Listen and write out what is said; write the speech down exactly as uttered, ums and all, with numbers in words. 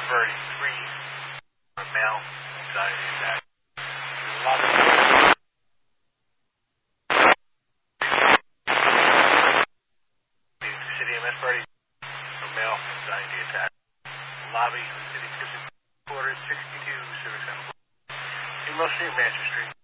Birdie, three, male, anxiety attack. There's a lot of City M S Birdie, male, anxiety attack. Lobby, City Quarter, sixty-two, Civic Center. In Most Street, Manchester Street.